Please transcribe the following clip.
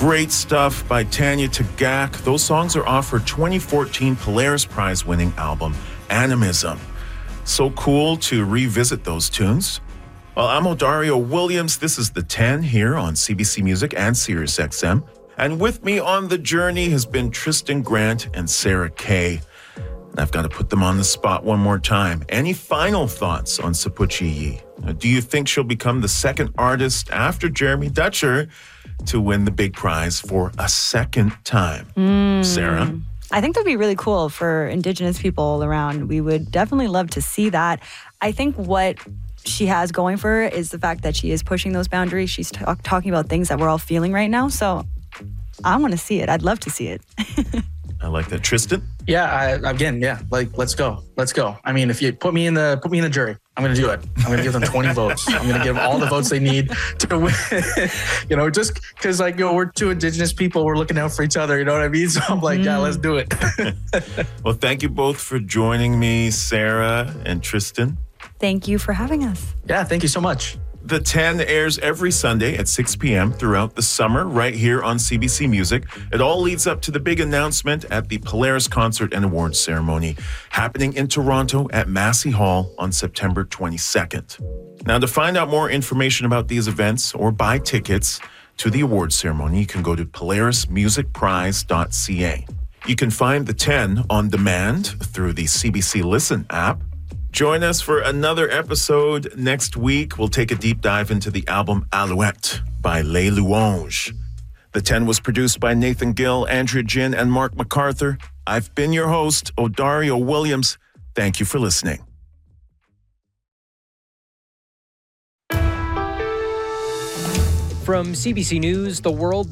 Great stuff by Tanya Tagaq. Those songs are off her 2014 Polaris Prize-winning album, Animism. So cool to revisit those tunes. Well, I'm Odario Williams. This is The 10 here on CBC Music and SiriusXM. And with me on the journey has been Tristan Grant and Sarah Kay. And I've got to put them on the spot one more time. Any final thoughts on Sapuchi? Do you think she'll become the second artist after Jeremy Dutcher to win the big prize for a second time? Sarah? I think that'd be really cool for Indigenous people all around. We would definitely love to see that. I think what she has going for her is the fact that she is pushing those boundaries. She's talking about things that we're all feeling right now. So I want to see it. I'd love to see it. I like that. Tristan? Yeah, let's go. I mean, if you put me in the jury, I'm going to do it. I'm going to give them 20 votes. I'm going to give them all the votes they need to win. Just because we're two Indigenous people, we're looking out for each other. You know what I mean? So I'm like, yeah, let's do it. Well, thank you both for joining me, Sarah and Tristan. Thank you for having us. Yeah, thank you so much. The 10 airs every Sunday at 6 p.m. throughout the summer right here on CBC Music. It all leads up to the big announcement at the Polaris Concert and Awards Ceremony happening in Toronto at Massey Hall on September 22nd. Now, to find out more information about these events or buy tickets to the awards ceremony, you can go to polarismusicprize.ca. You can find the 10 on demand through the CBC Listen app. Join us for another episode next week. We'll take a deep dive into the album Alouette by Les Louanges. The 10 was produced by Nathan Gill, Andrea Jin, and Mark MacArthur. I've been your host, Odario Williams. Thank you for listening. From CBC News, The World